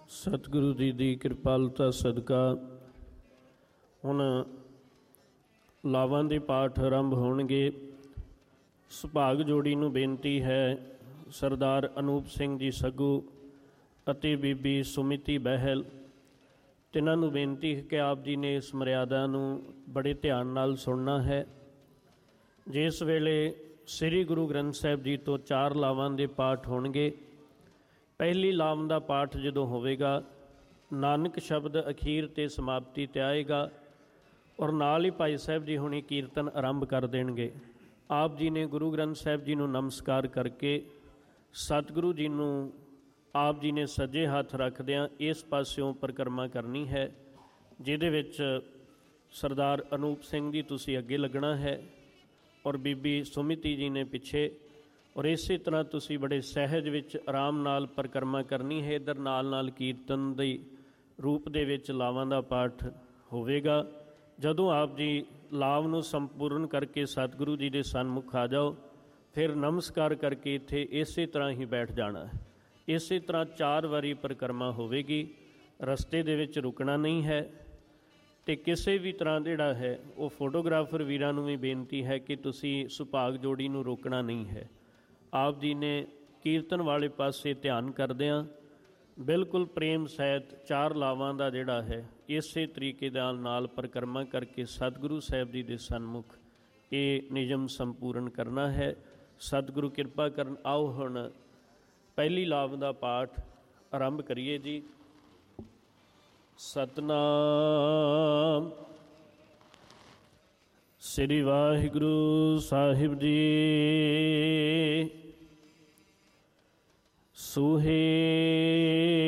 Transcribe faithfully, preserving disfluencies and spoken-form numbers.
ਸਤਿਗੁਰੂ ਜੀ ਦੀ ਕਿਰਪਾਲਤਾ ਸਦਕਾ ਹੁਣ ਲਾਵਾਂ ਦੇ ਪਾਠ ਆਰੰਭ ਹੋਣਗੇ। ਸੁਭਾਗ ਜੋੜੀ ਨੂੰ ਬੇਨਤੀ ਹੈ, ਸਰਦਾਰ ਅਨੂਪ ਸਿੰਘ ਜੀ ਸੱਗੂ ਅਤੇ ਬੀਬੀ ਸੁਮਿਤੀ ਬਹਿਲ, ਤਿੰਨਾਂ ਨੂੰ ਬੇਨਤੀ ਹੈ ਕਿ ਆਪ ਜੀ ਨੇ ਇਸ ਮਰਿਆਦਾ ਨੂੰ ਬੜੇ ਧਿਆਨ ਨਾਲ ਸੁਣਨਾ ਹੈ। ਜਿਸ ਵੇਲੇ ਸ੍ਰੀ ਗੁਰੂ ਗ੍ਰੰਥ ਸਾਹਿਬ ਜੀ ਤੋਂ ਚਾਰ ਲਾਵਾਂ ਦੇ ਪਾਠ ਹੋਣਗੇ, ਪਹਿਲੀ ਲਾਮ ਦਾ ਪਾਠ ਜਦੋਂ ਹੋਵੇਗਾ, ਨਾਨਕ ਸ਼ਬਦ ਅਖੀਰ 'ਤੇ ਸਮਾਪਤੀ 'ਤੇ ਆਏਗਾ ਔਰ ਨਾਲ ਹੀ ਭਾਈ ਸਾਹਿਬ ਜੀ ਹੁਣੀ ਕੀਰਤਨ ਆਰੰਭ ਕਰ ਦੇਣਗੇ। ਆਪ ਜੀ ਨੇ ਗੁਰੂ ਗ੍ਰੰਥ ਸਾਹਿਬ ਜੀ ਨੂੰ ਨਮਸਕਾਰ ਕਰਕੇ ਸਤਿਗੁਰੂ ਜੀ ਨੂੰ ਆਪ ਜੀ ਨੇ ਸੱਜੇ ਹੱਥ ਰੱਖਦਿਆਂ ਇਸ ਪਾਸਿਓਂ ਪਰਿਕਰਮਾ ਕਰਨੀ ਹੈ, ਜਿਹਦੇ ਵਿੱਚ ਸਰਦਾਰ ਅਨੂਪ ਸਿੰਘ ਜੀ ਤੁਸੀਂ ਅੱਗੇ ਲੱਗਣਾ ਹੈ ਔਰ ਬੀਬੀ ਸੁਮਿਤੀ ਜੀ ਨੇ ਪਿੱਛੇ, ਔਰ ਇਸੇ ਤਰ੍ਹਾਂ ਤੁਸੀਂ ਬੜੇ ਸਹਿਜ ਵਿੱਚ ਆਰਾਮ ਨਾਲ ਪਰਿਕਰਮਾ ਕਰਨੀ ਹੈ। ਇੱਧਰ ਨਾਲ ਨਾਲ ਕੀਰਤਨ ਦੇ ਰੂਪ ਦੇ ਵਿੱਚ ਲਾਵਾਂ ਦਾ ਪਾਠ ਹੋਵੇਗਾ। ਜਦੋਂ ਆਪ ਜੀ ਲਾਭ ਨੂੰ ਸੰਪੂਰਨ ਕਰਕੇ ਸਤਿਗੁਰੂ ਜੀ ਦੇ ਸਨਮੁਖ ਆ ਜਾਓ, ਫਿਰ ਨਮਸਕਾਰ ਕਰਕੇ ਇੱਥੇ ਇਸੇ ਤਰ੍ਹਾਂ ਹੀ ਬੈਠ ਜਾਣਾ ਹੈ। ਇਸੇ ਤਰ੍ਹਾਂ ਚਾਰ ਵਾਰੀ ਪਰਿਕਰਮਾ ਹੋਵੇਗੀ, ਰਸਤੇ ਦੇ ਵਿੱਚ ਰੁਕਣਾ ਨਹੀਂ ਹੈ। ਅਤੇ ਕਿਸੇ ਵੀ ਤਰ੍ਹਾਂ ਜਿਹੜਾ ਹੈ ਉਹ ਫੋਟੋਗ੍ਰਾਫਰ ਵੀਰਾਂ ਨੂੰ ਵੀ ਬੇਨਤੀ ਹੈ ਕਿ ਤੁਸੀਂ ਸੁਭਾਗ ਜੋੜੀ ਨੂੰ ਰੋਕਣਾ ਨਹੀਂ ਹੈ। ਆਪ ਜੀ ਨੇ ਕੀਰਤਨ ਵਾਲੇ ਪਾਸੇ ਧਿਆਨ ਕਰਦਿਆਂ ਬਿਲਕੁਲ ਪ੍ਰੇਮ ਸਹਿਤ ਚਾਰ ਲਾਵਾਂ ਦਾ ਜਿਹੜਾ ਹੈ ਇਸੇ ਤਰੀਕੇ ਦੇ ਨਾਲ ਪਰਿਕਰਮਾ ਕਰਕੇ ਸਤਿਗੁਰੂ ਸਾਹਿਬ ਜੀ ਦੇ ਸਨਮੁਖ ਇਹ ਨਿਯਮ ਸੰਪੂਰਨ ਕਰਨਾ ਹੈ। ਸਤਿਗੁਰੂ ਕਿਰਪਾ ਕਰਨ। ਆਓ ਹੁਣ ਪਹਿਲੀ ਲਾਭ ਦਾ ਪਾਠ ਆਰੰਭ ਕਰੀਏ ਜੀ। ਸਤਨਾਮ ਸ੍ਰੀ ਵਾਹਿਗੁਰੂ ਸਾਹਿਬ ਜੀ। ਸੂਹੇ